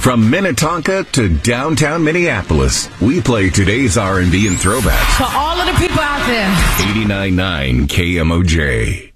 From Minnetonka to downtown Minneapolis, we play today's R&B and throwbacks. For all of the people out there. 89.9 KMOJ.